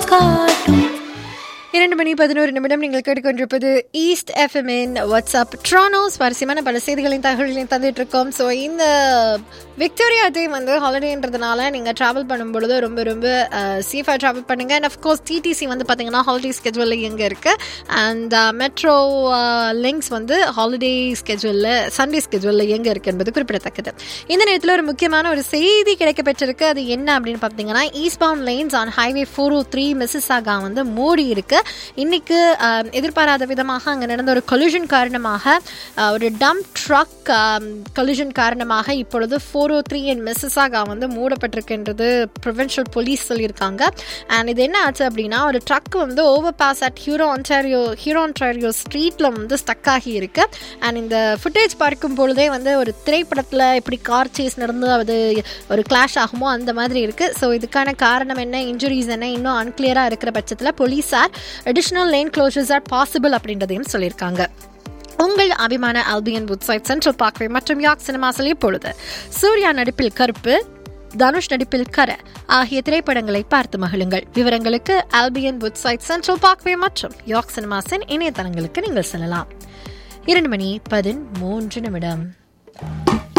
காட்டும். 2:11 நீங்கள் கேட்டுக்கொண்டிருப்பது ஈஸ்ட் எஃப்எம்மின் வாட்ஸ்அப் ட்ரானோ. சுவாரஸ்யமான பல செய்திகளின் தகவல்களையும் தந்துட்டு இருக்கோம். ஸோ இந்த விக்டோரியா டே வந்து ஹாலிடேன்றதுனால நீங்கள் ட்ராவல் பண்ணும்பொழுது ரொம்ப ரொம்ப சேஃபாக ட்ராவல் பண்ணுங்கள். அண்ட் அஃப்கோர்ஸ் டிடிசி வந்து பார்த்தீங்கன்னா ஹாலிடே ஸ்கெட்யூலில் எங்கே இருக்குது, அண்ட் மெட்ரோ லிங்க்ஸ் வந்து ஹாலிடே ஸ்கெட்யூலில் சண்டே ஸ்கெட்யூலில் எங்கே இருக்குது என்பது குறிப்பிடத்தக்கது. இந்த நேரத்தில் ஒரு முக்கியமான ஒரு செய்தி கிடைக்கப்பட்டிருக்கு. அது என்ன அப்படின்னு பார்த்தீங்கன்னா, east bound lanes on highway 403 Mississauga வந்து மூடி இருக்கு. இன்னைக்கு எதிர்பாராத விதமாக அங்கே நடந்த ஒரு கொலிஷன் காரணமாக, ஒரு டம்ப் ட்ரக் கொலிஷன் காரணமாக இப்பொழுது 403 அண்ட் மிசிசாகா வந்து மூடப்பட்டிருக்கின்றது ப்ரொவின்ஷியல் போலீஸ் சொல்லியிருக்காங்க. அண்ட் இது என்ன ஆச்சு அப்படின்னா, ஒரு ட்ரக் வந்து ஓவர் பாஸ் அட் ஹியூரான்டாரியோ ஸ்ட்ரீட்டில் வந்து ஸ்டக் ஆகி இருக்கு. அண்ட் இந்த ஃபுட்டேஜ் பார்க்கும் பொழுதே வந்து ஒரு திரைப்படத்தில் எப்படி கார் சேஸ் நடந்து அது ஒரு கிளாஷ் ஆகுமோ அந்த மாதிரி இருக்கு. ஸோ இதுக்கான காரணம் என்ன, இன்ஜுரிஸ் என்ன, இன்னும் அன்கிளியராக இருக்கிற பட்சத்தில் போலீஸார் additional lane closers R possible அப்படின்றதையும் சொல்லியிருக்காங்க. உங்கள் அபிமான ஆல்பியன் வுட்சைட் சென்ட்ரல் பார்க்வே மற்றும் யாக் சினிமாஸில் இப்பொழுது சூர்யா நடிப்பில் கருப்பு, தனுஷ் நடிப்பில் கர ஆகிய திரைப்படங்களை பார்த்து மகிழுங்கள். விவரங்களுக்கு ஆல்பியன் வுட்சைட் சென்ட்ரல் பார்க்வே மற்றும் யாக் சினிமாஸின் இணையதளங்களுக்கு நீங்கள் செல்லலாம். 2:13